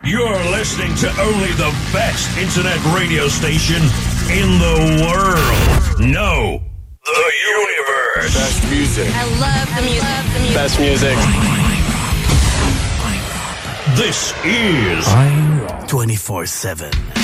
You're listening to only the best internet radio station in the world. No, the universe. Best music. I love the music. Best music. This is 24/7.